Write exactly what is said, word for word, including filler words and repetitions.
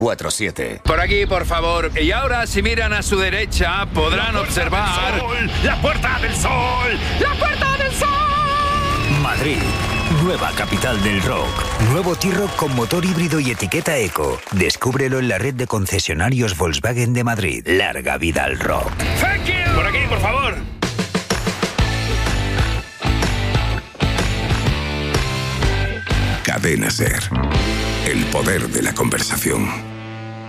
cuatro siete. Por aquí, por favor. Y ahora, si miran a su derecha, podrán observar... ¡La Puerta del Sol! ¡La Puerta del Sol! Madrid, nueva capital del rock. Nuevo T-Roc con motor híbrido y etiqueta eco. Descúbrelo en la red de concesionarios Volkswagen de Madrid. Larga vida al rock. ¡Thank you! Por aquí, por favor. Cadena SER. El poder de la conversación.